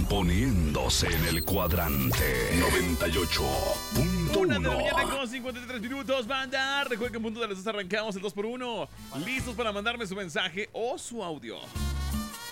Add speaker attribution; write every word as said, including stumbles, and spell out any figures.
Speaker 1: poniéndose en el cuadrante noventa y ocho punto uno.
Speaker 2: Una de la mañana con cincuenta y tres minutos, banda. Recuerden que en punto de las dos arrancamos el dos por uno. Listos para mandarme su mensaje o su audio.